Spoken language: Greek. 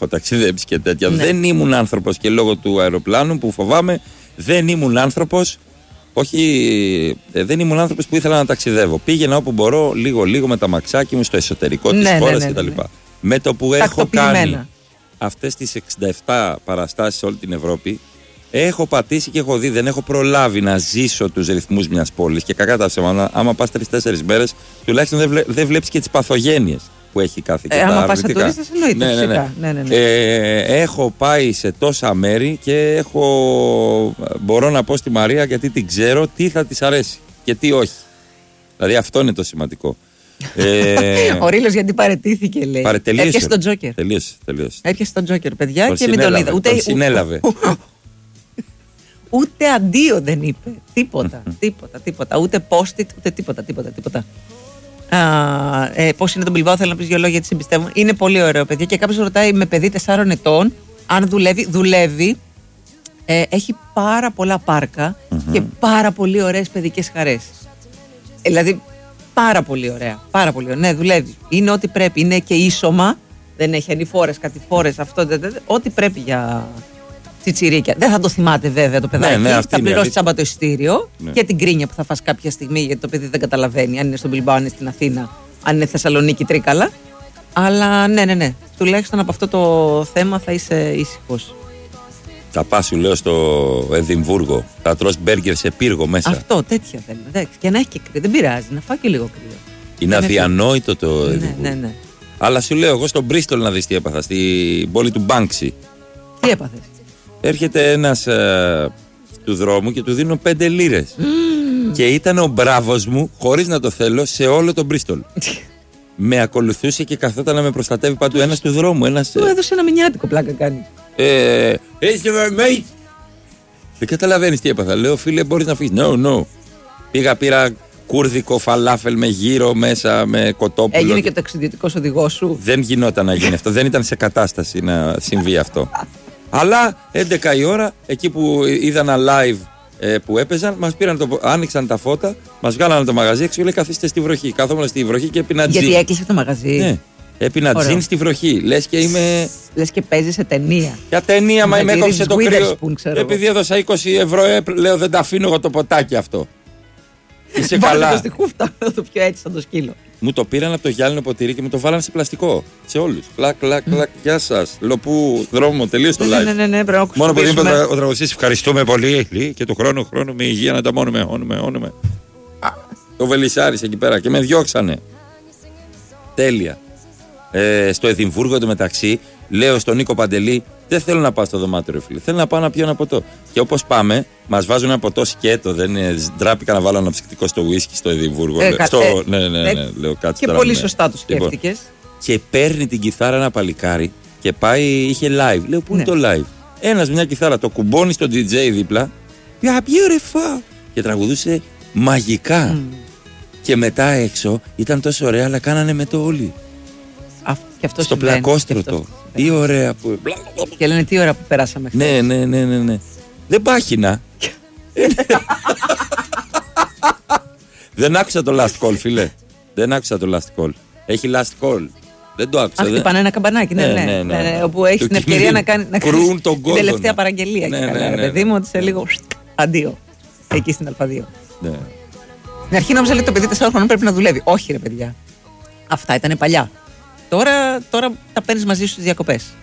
έχω ταξιδέψει και τέτοια. Ναι. Δεν ήμουν άνθρωπος και λόγω του αεροπλάνου που φοβάμαι, δεν ήμουν άνθρωπος. Όχι, δεν ήμουν άνθρωπος που ήθελα να ταξιδεύω. Πήγαινα όπου μπορώ, λίγο με τα μαξάκι μου στο εσωτερικό της χώρας κτλ. Με το που έχω κάνει αυτές τις 67 παραστάσεις σε όλη την Ευρώπη, έχω πατήσει και έχω δει, δεν έχω προλάβει να ζήσω τους ρυθμούς μιας πόλης. Και κακά τα ψέματα, άμα πας 3-4 μέρες, τουλάχιστον δεν βλέπεις και τις παθογένειες που έχει κάθε και τα άμα αρνητικά. πας σαν τουρίστας, εννοείται. Ναι. Έχω πάει σε τόσα μέρη και μπορώ να πω στη Μαρία, γιατί την ξέρω, τι θα της αρέσει και τι όχι. Δηλαδή αυτό είναι το σημαντικό. Ο Ρήλος γιατί παραιτήθηκε, λέει. Έπιασε τον Τζόκερ. Τελείωσε. Έπιασε τον Τζόκερ, παιδιά, και μην τον είδα. Τον συνέλαβε. Ούτε αντίο δεν είπε. Τίποτα. Ούτε post-it, ούτε τίποτα. Πώς είναι τον Μπιλμπάο, θέλω να πεις 2 λόγια γιατί σε εμπιστεύομαι. Είναι πολύ ωραίο, παιδιά. Και κάποιος ρωτάει με παιδί 4 ετών αν δουλεύει. Έχει πάρα πολλά πάρκα και πάρα πολύ ωραίες παιδικές χαρές. Δηλαδή πάρα πολύ ωραία. Ναι, δουλεύει. Είναι ό,τι πρέπει. Είναι και ίσωμα. Δεν έχει ανηφόρες, κατηφόρες. Αυτό. Ό,τι πρέπει για τσιτσιρίκια. Δεν θα το θυμάται βέβαια το παιδάκι. Θα πληρώσει τσάμπα το εισιτήριο και την κρίνια που θα φας κάποια στιγμή, γιατί το παιδί δεν καταλαβαίνει αν είναι στον Μπιλμπάο, αν είναι στην Αθήνα, αν είναι Θεσσαλονίκη, Τρίκαλα. Αλλά ναι. Τουλάχιστον από αυτό το θέμα θα είσαι ήσυχος. Θα πας, σου λέω, στο Εδιμβούργο. Θα τρως μπέργκερ σε πύργο μέσα. Αυτό, τέτοια θέλω. Και να έχει και κρύο. Δεν πειράζει, να φάει και λίγο κρύο. Είναι αδιανόητο το Εδιμβούργο. Ναι. Αλλά σου λέω, εγώ στο Μπρίστολ να δεις τι έπαθα, στην πόλη του Μπάνξι. Τι έπαθες? Έρχεται ένας του δρόμου και του δίνω 5 λίρες. Και ήταν ο μπράβος μου, χωρίς να το θέλω, σε όλο τον Μπρίστολ. Με ακολουθούσε και καθόταν να με προστατεύει παντού. Ένας του δρόμου. Του έδωσε ένα μηνιάτικο, πλάκα κάνει. Mate. Δεν καταλαβαίνεις τι έπαθα. Λέω, φίλε, μπορείς να φύγεις? No. Πήρα κούρδικο φαλάφελ με γύρο μέσα, με κοτόπουλο. Έγινε και το εξιδιωτικός οδηγός σου? Δεν γινόταν να γίνει αυτό. Δεν ήταν σε κατάσταση να συμβεί αυτό. Αλλά 11 η ώρα, εκεί που είδα ένα live που έπαιζαν, μας πήραν άνοιξαν τα φώτα, μας βγάλανε το μαγαζί έξω και λέει, καθίστε στη βροχή. Κάθομαι στη βροχή και έπινα τζιν. Γιατί έκλεισε το μαγαζί? Ναι. Έπινα τζιν στη βροχή. Λες και παίζει σε ταινία. Για ταινία, μα με έκοψε το κρύο. Επειδή έδωσα 20 ευρώ, λέω, δεν τα αφήνω εγώ το ποτάκι αυτό. Είσαι καλά. Βάλε το στη χούφτα, θα το πιω έτσι σαν το σκύλο. Μου το πήραν από το γυάλινο ποτήρι και μου το βάλανε σε πλαστικό. Σε όλους. Κλακ. Γεια σας. Λοπού, δρόμο, τελείως το live. Ναι, πρέπει να μόνο που είπε ο τραγουδιστής, ευχαριστούμε πολύ. Και του χρόνου με υγεία να τα μόνουμε. Το Βελισσάρης εκεί πέρα και με διώξανε. Τέλεια. Στο Εδιμβούργο εντωμεταξύ, λέω στον Νίκο Παντελή, δεν θέλω να πάω στο δωμάτιο, ρε φίλε. Θέλω να πάω να πιω ένα ποτό. Και όπως πάμε, μας βάζουν ένα ποτό σκέτο. Δεν ντράπηκα να βάλω ένα ψυκτικό στο ουίσκι στο Εδιμβούργο. Ναι, λέω κάτσε. Και πολύ σωστά το σκέφτηκες. Και παίρνει την κιθάρα ένα παλικάρι και πάει, είχε live. Λέω, πού είναι το live? Ένας μια κιθάρα, το κουμπώνει στο DJ δίπλα. Yeah, beautiful. Και τραγουδούσε μαγικά. Και μετά έξω ήταν τόσο ωραία, αλλά κάνανε με το όλοι. Στο πλακόστρωτο. Τι ωραία που. Και λένε τι ώρα που περάσαμε χθες. Ναι. Δεν πάχυνα. Δεν άκουσα το last call, φίλε. Δεν άκουσα το last call. Έχει last call. Δεν το άκουσα. Χτυπάνε ένα καμπανάκι, ναι. Όπου έχει την ευκαιρία να κάνει την τελευταία παραγγελία. Παιδί μου, ότι σε λίγο αντίο. Εκεί στην Α2. Στην αρχή νόμιζα ότι το παιδί 4 χρονών πρέπει να δουλεύει. Όχι, ρε παιδιά. Αυτά ήταν παλιά. Τώρα τα παίρνεις μαζί σου στις διακοπές.